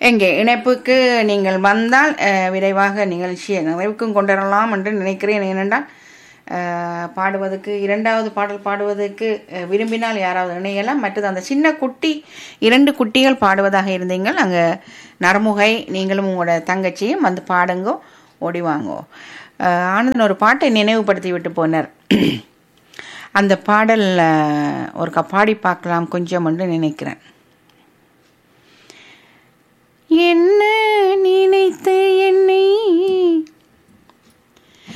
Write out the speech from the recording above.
எங்கே இணைப்புக்கு நீங்கள் வந்தால் விரைவாக நிகழ்ச்சியை நிறைவுக்கும் கொண்டு வரலாம் என்று நினைக்கிறேன். ஏனென்றால் பாடுவதற்கு இரண்டாவது பாடல் பாடுவதற்கு விரும்பினால் யாராவது இணையலாம். மற்றது அந்த சின்ன குட்டி 2 குட்டிகள் பாடுவதாக இருந்தீங்கள். அங்கே நரமுகை நீங்களும் உங்களோட தங்கச்சியும் வந்து பாடுங்கோ, ஓடி வாங்கோ. ஆனந்தன் ஒரு பாட்டை நினைவுபடுத்தி விட்டு போனார். அந்த பாடல் ஒரு பாடி பார்க்கலாம் கொஞ்சம் என்று நினைக்கிறேன். என்ன நினைத்து என்னை